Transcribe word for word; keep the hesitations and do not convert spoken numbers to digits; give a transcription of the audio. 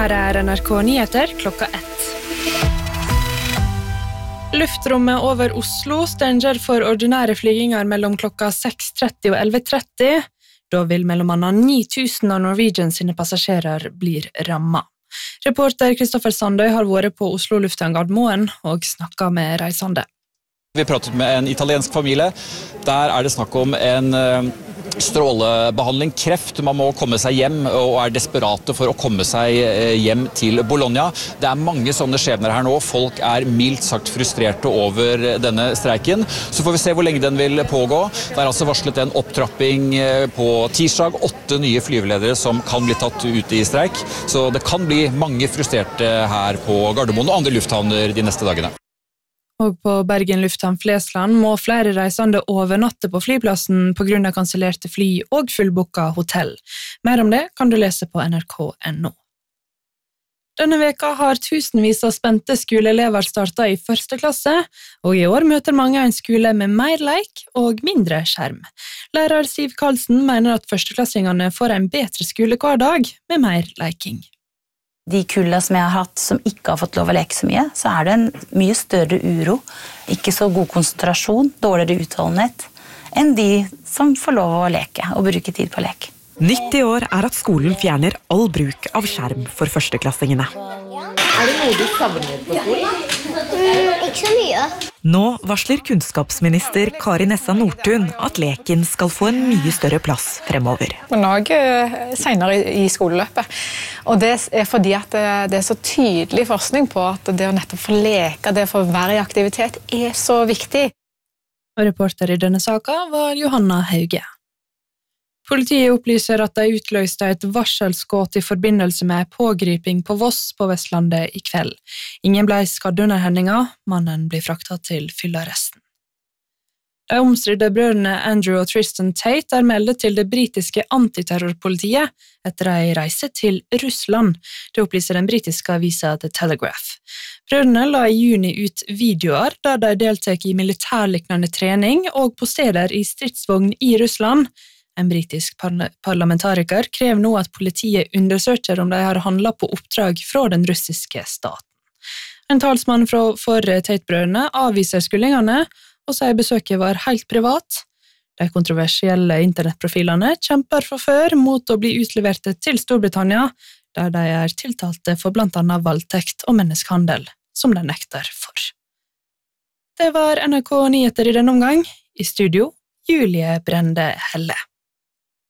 Her er N R K Nyheter klokka ett. Luftrommet over Oslo stenger for ordinære flyginger mellom klokka seks tretti og elleve tretti. Da vil mellom annet ni tusen av Norwegian sine passasjerer blir rammet. Reporter Kristoffer Sandøy har vært på Oslo lufthavn Gardermoen og snakket med reisende. Vi pratet med en italiensk familie. Der er det snakk om en strålebehandling, kreft. Man må komme seg hjem og er desperate for å komme seg hjem til Bologna. Det er mange sånne skjebner her nå. Folk er mildt sagt frustrerte over denne streiken. Så får vi se hvor lenge den vil pågå. Det er altså varslet en opptrapping på tirsdag. Åtte nye flyveledere som kan bli tatt ut i streik. Så det kan bli mange frustrerte her på Gardermoen og andre lufthavner de neste dagene. Og på Bergen lufthavn Flesland må flere reisende overnatte på flyplassen på grunn av kansellerte fly og fullbooket hotell. Mer om det kan du lese på N R K punktum N O. Denne veka har tusenvis av spente skoleelever startet i første klasse, og i år møter mange en skole med mer leik og mindre skjerm. Lærer Siv Karlsen mener at førsteklassingene får en bedre skolehverdag med mer leiking. De kullene som jeg har hatt som ikke har fått lov å leke så mye, så er det en mye større uro, ikke så god konsentrasjon, dårligere utholdenhet, enn de som får lov å leke og bruke tid på lek. Nytt i år er at skolen fjerner all bruk av skjerm for førsteklassingene. Er det noe du savner på skolen? Mm, ikke så mye. Nå varsler kunnskapsminister Kari Nessa Nordtun at leken skal få en mye større plass fremover. Og senere i skoleløpet. Og det er fordi at det er så tydelig forskning på at det å nettopp få leke, det å få være i aktivitet, er så viktig. Og reporter i denne saken var Johanna Hauge. Politiet opplyser at de utløste et varselskudd i forbindelse med pågriping på Voss på Vestlandet i kveld. Ingen ble skadd under hendinga, mannen blir fraktet til fyllearresten. De omstridte brødrene Andrew og Tristan Tate er meldet til det britiske antiterrorpolitiet etter en reise til Russland. Det opplyser den britiske avisa The Telegraph. Brødrene la i juni ut videoer der de deltok i militærliknende trening og på steder i stridsvogn i Russland. En britisk parlamentariker krever nå at politiet undersøker om de har handlet på oppdrag fra den russiske staten. En talsmann for Tate-brødrene avviser skuldingene og sier besøket var helt privat. De kontroversielle internettprofilene kjemper fra før mot å bli utlevert til Storbritannia, der de er tiltalte for blant annet voldtekt og menneskehandel, som de nekter for. Det var N R K Nyheter i denne omgang. I studio, Julie Brende Helle.